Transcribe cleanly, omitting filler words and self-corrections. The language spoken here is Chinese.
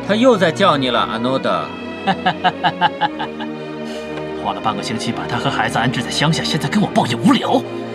他又在叫你了，阿诺德。 花了半个星期把他和孩子安置在乡下，现在跟我抱怨无聊。